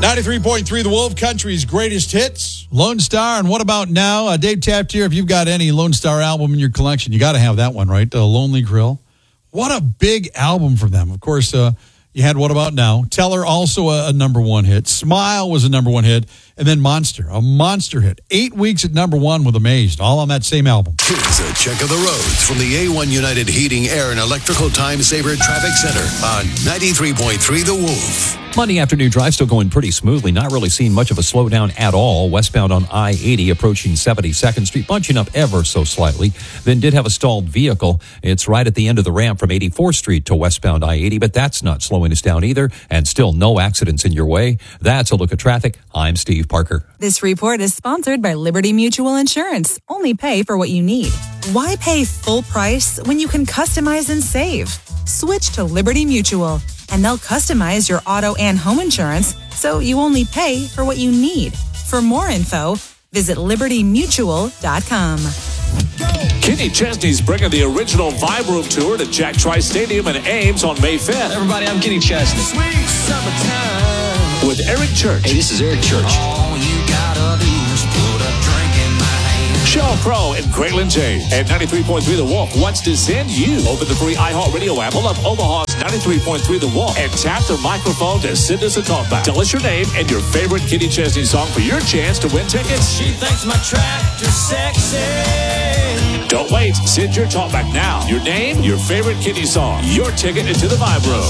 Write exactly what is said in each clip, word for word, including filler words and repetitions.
ninety-three point three The Wolf, country's greatest hits. Lone Star, and what about now? Uh, Dave tapped here. If you've got any Lone Star album in your collection, you got to have that one, right? Uh, Lonely Grill. What a big album from them. Of course, uh, you had What About Now? Teller, also a, a number one hit. Smile was a number one hit. And then Monster, a monster hit. Eight weeks at number one with Amazed, all on that same album. Here's a check of the roads from the A one United Heating, Air, and Electrical Time Saver Traffic Center on ninety-three point three The Wolf. Monday afternoon drive still going pretty smoothly. Not really seeing much of a slowdown at all. Westbound on I eighty approaching seventy-second Street, bunching up ever so slightly. Then did have a stalled vehicle. It's right at the end of the ramp from eighty-fourth Street to westbound I eighty, but that's not slowing us down either. And still no accidents in your way. That's a look at traffic. I'm Steve Parker. This report is sponsored by Liberty Mutual Insurance. Only pay for what you need. Why pay full price when you can customize and save? Switch to Liberty Mutual, and they'll customize your auto and home insurance so you only pay for what you need. For more info, visit liberty mutual dot com. Kenny Chesney's bringing the original Vibe Room Tour to Jack Trice Stadium in Ames on May fifth. Everybody, I'm Kenny Chesney. Sweet summertime. With Eric Church. Hey, this is Eric Church. All you gotta do is put a drink in my hand. Sheryl Crow and Caitlin James. And ninety-three point three The Wolf wants to send you. Open the free iHeartRadio app. Pull up Omaha's ninety-three point three The Wolf and tap the microphone to send us a talkback. Tell us your name and your favorite Kenny Chesney song for your chance to win tickets. She thinks my tractor's sexy. Don't wait. Send your talkback now. Your name, your favorite Kenny song, your ticket into the Vibe Room.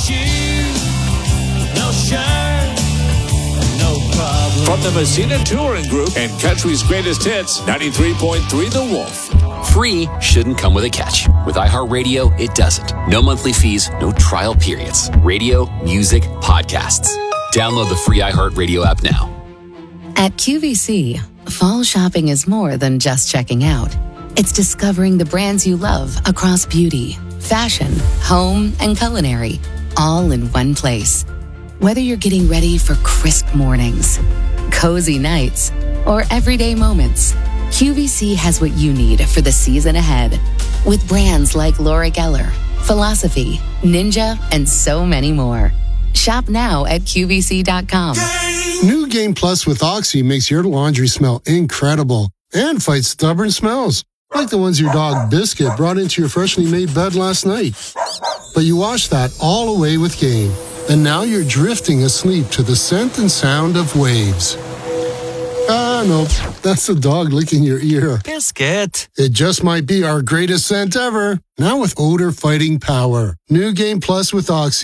Shoes, no shirt, no problem. From the Messina Touring Group and country's greatest hits, ninety-three point three The Wolf. Free shouldn't come with a catch. With iHeartRadio, it doesn't. No monthly fees, no trial periods. Radio, music, podcasts. Download the free iHeartRadio app now. At Q V C, fall shopping is more than just checking out. It's discovering the brands you love across beauty, fashion, home, and culinary, all in one place. Whether you're getting ready for crisp mornings, cozy nights, or everyday moments, Q V C has what you need for the season ahead. With brands like Laura Geller, Philosophy, Ninja, and so many more. Shop now at Q V C dot com. New Game Plus with Oxy makes your laundry smell incredible and fights stubborn smells, like the ones your dog Biscuit brought into your freshly made bed last night. But you wash that all away with Game, and now you're drifting asleep to the scent and sound of waves. Ah, no, that's the dog licking your ear. Biscuit. It just might be our greatest scent ever. Now with odor-fighting power. New Game Plus with Oxy.